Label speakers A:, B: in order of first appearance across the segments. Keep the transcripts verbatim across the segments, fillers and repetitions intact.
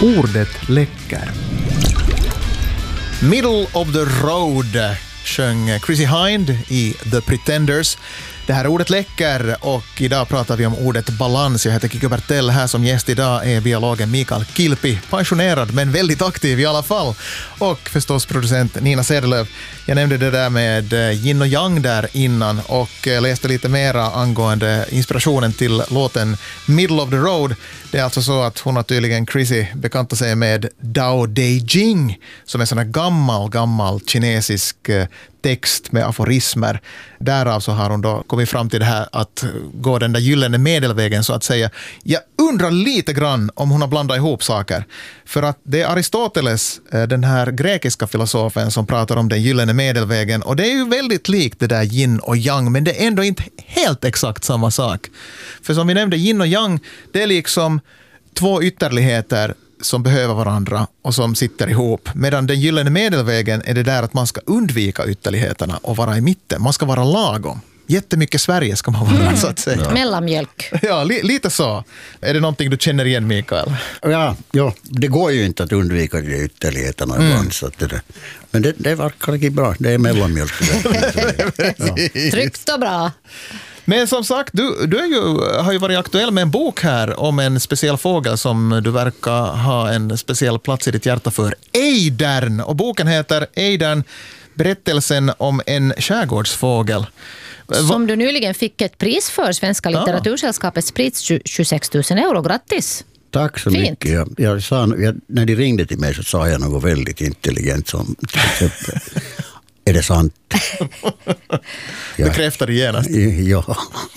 A: Ordet läcker. Middle of the road sjöng Chrissy Hind i The Pretenders. Det här ordet läcker och idag pratar vi om ordet balans. Jag heter Kikko Bertell, här som gäst idag är biologen Mikael Kilpi, pensionerad men väldigt aktiv i alla fall. Och förstås producent Nina Sedelöv. Jag nämnde det där med yin och yang där innan och läste lite mera angående inspirationen till låten Middle of the Road. Det är alltså så att hon har tydligen Chrissy bekantat sig med Dao De Jing som är sån här gammal, gammal kinesisk text med aforismer. Därav så har hon då kommit fram till det här att gå den där gyllene medelvägen så att säga. Jag undrar lite grann om hon har blandat ihop saker. För att det är Aristoteles, den här grekiska filosofen, som pratar om den gyllene medelvägen. Och det är ju väldigt likt det där yin och yang, men det är ändå inte helt exakt samma sak. För som vi nämnde, yin och yang, det är liksom två ytterligheter som behöver varandra och som sitter ihop. Medan den gyllene medelvägen är det där att man ska undvika ytterligheterna och vara i mitten. Man ska vara lagom. Jättemycket Sverige ska man vara, mm. så att säga.
B: Ja. Mellanmjölk.
A: Ja, li- lite så. Är det någonting du känner igen, Mikael?
C: Ja, ja, det går ju inte att undvika de ytterligheterna mm. ibland. Så att det, men det, det verkar bra. Det är mellanmjölk.
B: Ja. Tryggt och bra.
A: Men som sagt, du, du är ju, har ju varit aktuell med en bok här om en speciell fågel som du verkar ha en speciell plats i ditt hjärta för. Eidern! Och boken heter Eidern, berättelsen om en skärgårdsfågel.
B: Som du nyligen fick ett pris för, Svenska litteratursällskapets pris, tjugosex tusen euro. Grattis!
C: Tack så Fint. mycket. Jag, jag sa, jag, när de ringde till mig så sa jag något väldigt intelligent som är det sant?
A: Ja. Bekräftar det genast.
C: Ja.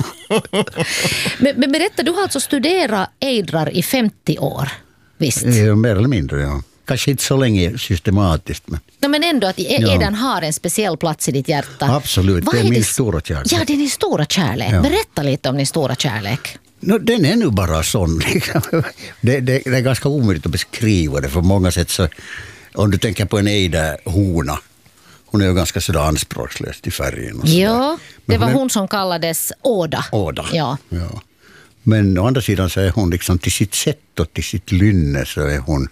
B: men, men berätta, du har alltså studerat eidrar i femtio år, visst?
C: Ja, mer eller mindre, ja. Kanske inte så länge systematiskt. Men,
B: no, men ändå att eidern ja. har en speciell plats i ditt hjärta.
C: Absolut,
B: Vad
C: det är, är min
B: det?
C: stora kärlek.
B: Ja, det är din stora kärlek. Ja. Berätta lite om din stora kärlek.
C: No, den är nu bara sån. det, det, det är ganska omöjligt att beskriva det. För många sätt så, om du tänker på en ejderhona, hon är ju ganska sådär anspråkslös i färgen. Och
B: ja, det var
C: hon, är,
B: hon som kallades Åda.
C: Åda,
B: ja.
C: ja. Men å andra sidan så är hon liksom till sitt sätt och till sitt lynne så är hon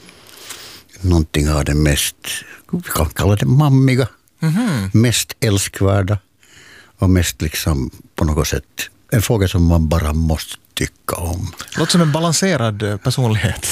C: någonting av det mest, vi kan kalla det mammiga, mm-hmm. mest älskvärda och mest liksom på något sätt en fråga som man bara måste tycka om.
A: Låter som en balanserad personlighet.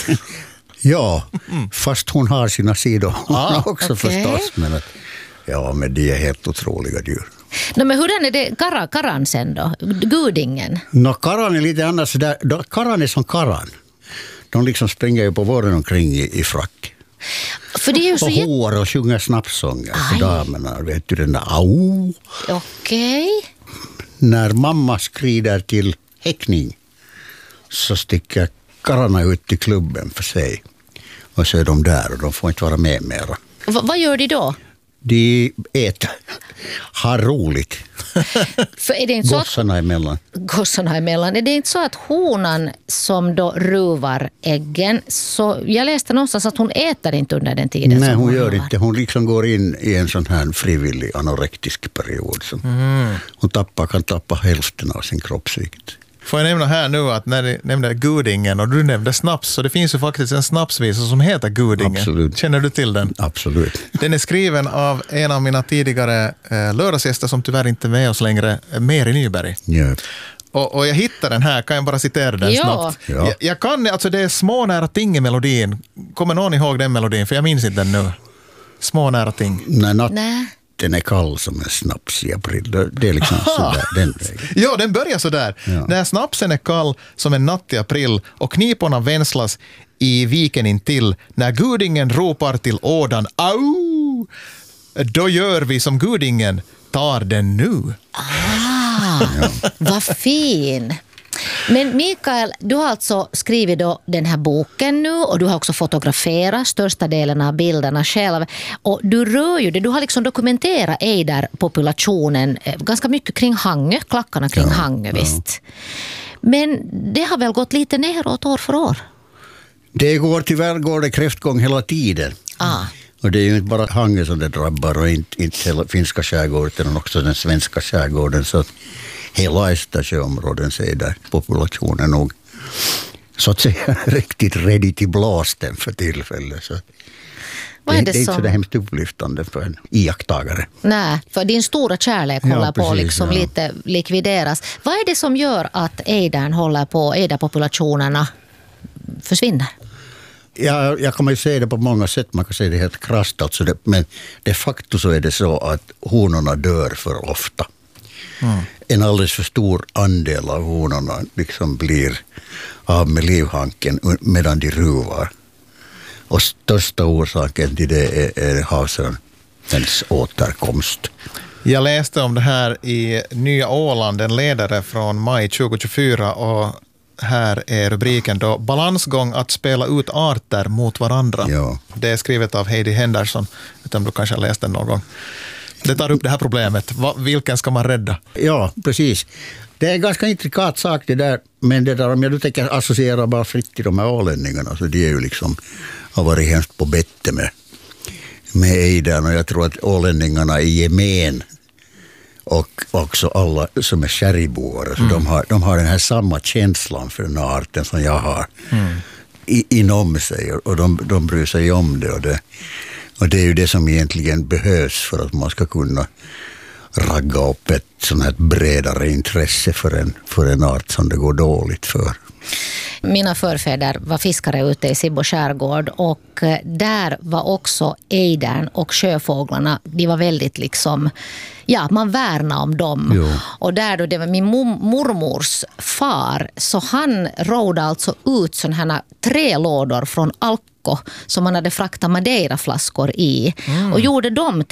C: Ja, mm. fast hon har sina sidor ah, också okay. förstås. Men att, ja, men de är helt otroliga djur.
B: No, men hur är det kara, karan sen då? Gudingen?
C: No, karan är lite annars. Där, karan är som karan. De liksom springer ju på våren omkring i, i frack.
B: För det är ju så
C: och hår och sjunger snappsånger för damerna. Vet du den där au?
B: Okej. Okay.
C: När mamma skrider till häckning så sticker kararna ut till klubben för sig. Och så är de där och de får inte vara med mera.
B: V- vad gör de då?
C: De äter. Har roligt.
B: För är det inte så
C: gossarna
B: att,
C: emellan.
B: Gossarna emellan. Är det inte så att honan som då ruvar äggen, så jag läste någonstans att hon äter inte under den tiden.
C: Nej,
B: som
C: hon, hon gör
B: ruvar.
C: inte. Hon liksom går in i en sån här frivillig anorektisk period. Som mm. Hon tappar, kan tappa hälften av sin kroppsvikt.
A: Får jag nämna här nu att när du nämnde Gudingen och du nämnde snaps, så det finns ju faktiskt en snapsvisa som heter Gudingen.
C: Absolut.
A: Känner du till den?
C: Absolut.
A: Den är skriven av en av mina tidigare eh, lördagsgäster som tyvärr inte är med oss längre, Meri Nyberg.
C: Ja.
A: Och, och jag hittade den här, kan jag bara citera den
B: ja.
A: snabbt?
C: Ja.
A: Jag, jag kan, alltså det är små nära ting i melodin. Kommer någon ihåg den melodin? För jag minns inte den nu. Små nära ting.
C: Nej, natt.
B: Nej.
C: Den är kall som en snaps i april. Det är liksom sådär, den vägen.
A: Ja, den börjar sådär. Ja. När snapsen är kall som en natt i april och kniporna vänslas i viken intill, när Gudingen ropar till ådan, au! Då gör vi som Gudingen, tar den nu.
B: Ah, ja. Vad fin! Men Mikael, du har alltså skrivit då den här boken nu och du har också fotograferat största delen av bilderna själv. Och du rör ju det, du har liksom dokumenterat ejderpopulationen ganska mycket kring Hangö, klackarna kring ja, Hangö, visst. Ja. Men det har väl gått lite neråt år för år?
C: Det går, tyvärr går det kräftgång hela tiden.
B: Ah.
C: Och det är ju inte bara Hangö som det drabbar och inte, inte hela finska skärgården utan också den svenska skärgården, så att hela Östersjöområden så är där populationen nog så att säga riktigt ready till blåsten för tillfället. Så
B: Vad är
C: det,
B: det,
C: det är inte
B: som...
C: så det hemskt upplyftande för en iakttagare.
B: Nej, för din stora kärlek
C: Ja,
B: håller på att
C: precis,
B: liksom
C: ja.
B: lite likvideras. Vad är det som gör att ejdern håller på, ejderpopulationerna försvinner?
C: Ja, jag kan ju säga det på många sätt, man kan säga det helt krasst, alltså det, men de facto så är det så att honorna dör för ofta. Mm. En alldeles för stor andel av honorna liksom blir av med livhanken medan de ruvar. Och största orsaken till det är, är havsörnens återkomst.
A: Jag läste om det här i Nya Åland, en ledare från maj tjugohundratjugofyra, och här är rubriken då: balansgång att spela ut arter mot varandra.
C: Ja.
A: Det är skrivet av Heidi Henderson, utan du kanske har läst den någon gång. Det tar upp det här problemet. Va, vilken ska man rädda?
C: Ja, precis. Det är en ganska intrikat sak det där, men det där, om jag nu tänker associera bara fritt till de här ålänningarna, så det är ju liksom, har varit hemskt på bette med, med ejdern, och jag tror att ålänningarna i gemen och också alla som är kärgboare, så mm. de, har, de har den här samma känslan för den här arten som jag har mm. i, inom sig, och de, de bryr sig om det och, det och det är ju det som egentligen behövs för att man ska kunna ragga upp ett sånt här bredare intresse för en, för en art som det går dåligt för.
B: Mina förfäder var fiskare ute i Sibbo skärgård, och där var också ejdern och sjöfåglarna, de var väldigt liksom, ja, man värnar om dem. Jo. Och där då, det var min mormors far, så han rådde alltså ut sådana här tre lådor från Alko som man hade fraktat Madeira-flaskor i mm. och gjorde dem till